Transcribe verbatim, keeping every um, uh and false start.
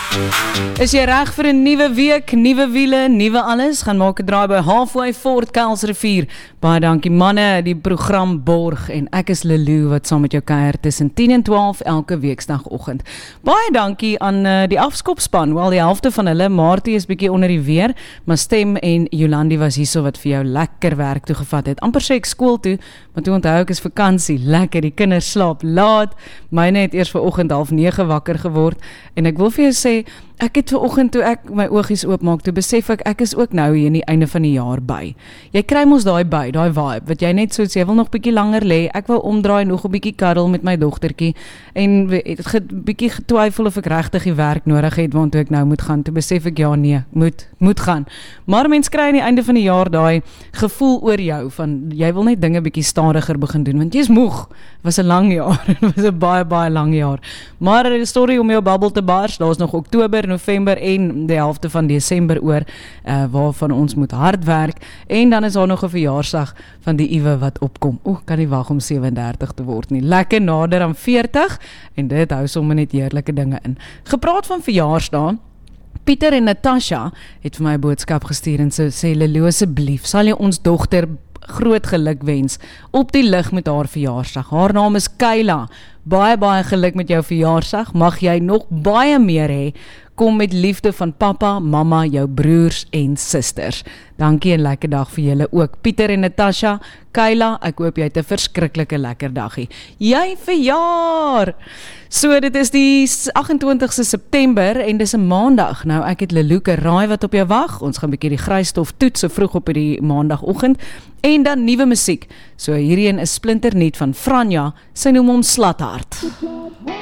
Is jy reg vir 'n nuwe week, nuwe wiele, nuwe alles? Gaan maak 'n draai by Halfway Fort Kuilsrivier. Baie dankie manne, die program borg en ek is Lelou wat saam met jou kuier tussen tien en twaalf elke weekdagoggend. Baie dankie aan uh, die afskopspan. Wel, die helfte van hulle, Martie is bietjie onder die weer, maar Stem en Jolandi was hierso wat vir jou lekker werk toegevat het. Amper sê ek skool toe, maar toe onthou ek is vakansie. Lekker, die kinders slaap laat. Myne het eers vanoggend half nege wakker geword en ek wil vir jou sê, ek het vanoggend toe ek my oogies oopmaak, toe besef ek, ek is ook nou hier in die einde van die jaar by. Jy kry mos daai by, daai vibe, wat jy net soos, jy wil nog bietjie langer lê, ek wil omdraai, nog 'n bietjie cuddle met my dogtertjie, en het ge, bietjie getwyfel of ek regtig die werk nodig het, want toe ek nou moet gaan, toe besef ek, ja nee, moet, moet gaan. Maar mens kry aan die einde van die jaar daai gevoel oor jou, van jy wil net dinge bietjie stadiger begin doen, want jy is moeg. Het was 'n lang jaar, het was 'n baie, baie lang jaar. Maar 'n storie om jou babbel te bars, daar is nog Oktober, November en die helfte van Desember oor, uh, waarvan ons moet hard werk, en dan is daar nog 'n verjaarsdag van die Iwe wat opkom. Oeh, kan nie wag om sewendertig te word nie. Lekker nader aan veertig, en dit hou sommer net heerlike dinge in. Gepraat van verjaarsdae, Pieter en Natasha het vir my 'n boodskap gestuur en so sê, Lelou, asseblief, sal jy ons dogter groot geluk wens op die lig met haar verjaarsdag. Haar naam is Kayla. Baie, baie geluk met jou verjaarsdag. Mag jy nog baie meer hê. Kom met liefde van papa, mamma, jou broers en susters. Dankie en lekker dag vir julle ook. Pieter en Natasha, Kayla, ek hoop jy het 'n verskriklike lekker dagie. Jy verjaar! So, dit is die agt-en-twintigste September en dis 'n maandag. Nou, ek het Lelou Raai wat op jou wag. Ons gaan 'n bietjie die grysstof toets so vroeg op die maandagoggend. En dan nuwe musiek. So, hierdie een is splinternuut van Franja. Sy noem hom Slathart.